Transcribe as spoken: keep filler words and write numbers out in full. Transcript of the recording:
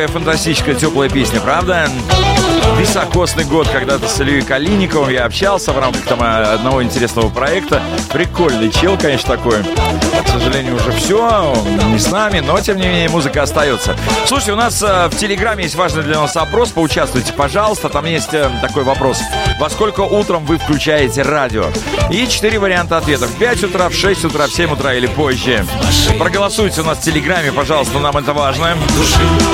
Какая фантастическая теплая песня, правда? Високосный год. Когда-то с Ильей Калиниковым я общался в рамках там одного интересного проекта. Прикольный чел, конечно, такой. К сожалению, уже все, не с нами, но, тем не менее, музыка остается. Слушайте, у нас э, в Телеграме есть важный для нас опрос. Поучаствуйте, пожалуйста. Там есть э, такой вопрос. Во сколько утром вы включаете радио? И четыре варианта ответов. В пять утра, в шесть утра, в семь утра или позже. Проголосуйте у нас в Телеграме, пожалуйста, нам это важно.